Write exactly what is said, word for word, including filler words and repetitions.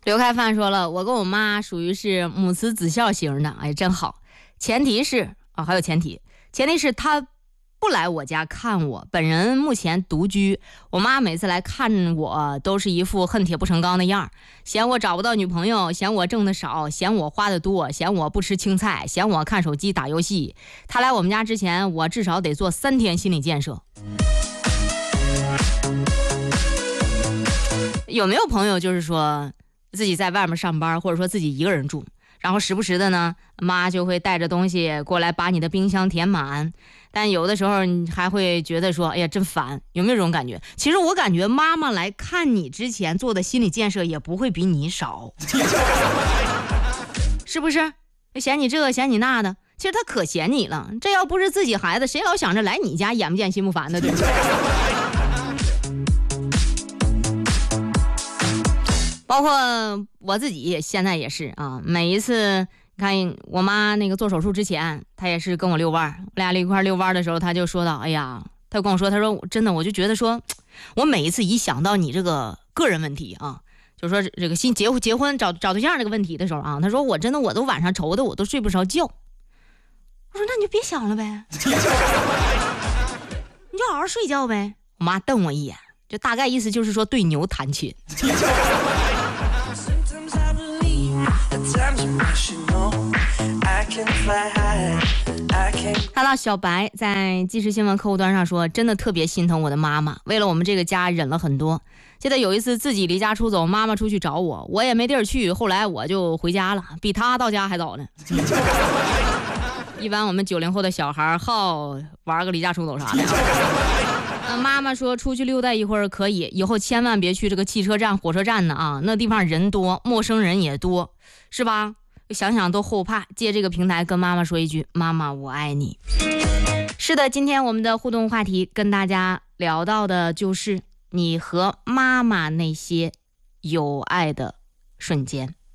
刘开范说了，我跟我妈属于是母慈子孝型的，哎，真好。前提是啊，还有前提，前提是她不来我家看我，本人目前独居。我妈每次来看我都是一副恨铁不成钢的样儿，嫌我找不到女朋友，嫌我挣的少，嫌我花的多，嫌我不吃青菜，嫌我看手机打游戏。她来我们家之前，我至少得做三天心理建设。有没有朋友就是说自己在外面上班，或者说自己一个人住，然后时不时的呢，妈就会带着东西过来把你的冰箱填满，但有的时候你还会觉得说，哎呀真烦，有没有这种感觉？其实我感觉妈妈来看你之前做的心理建设也不会比你少是不是？嫌你这嫌你那的，其实他可嫌你了，这要不是自己孩子，谁老想着来你家眼不见心不烦的，对不对？包括我自己现在也是啊，每一次看我妈那个做手术之前，她也是跟我遛弯，我俩一块遛弯的时候，她就说到，哎呀，她跟我说，她说真的，我就觉得说，我每一次一想到你这个个人问题啊，就说这个新结婚结婚找找对象这个问题的时候啊，她说我真的我都晚上愁的我都睡不着觉。我说那你就别想了呗，你就好好睡觉呗。我妈瞪我一眼，就大概意思就是说对牛弹琴。看到小白在即时新闻客户端上说，真的特别心疼我的妈妈，为了我们这个家忍了很多。记得有一次自己离家出走，妈妈出去找我，我也没地儿去，后来我就回家了，比她到家还早呢。一般我们九零后的小孩好玩个离家出走啥的啊。妈妈说出去溜达一会儿可以，以后千万别去这个汽车站火车站呢啊，那地方人多，陌生人也多，是吧？想想都后怕，借这个平台跟妈妈说一句，妈妈我爱你。是的，今天我们的互动话题跟大家聊到的就是你和妈妈那些有爱的瞬间。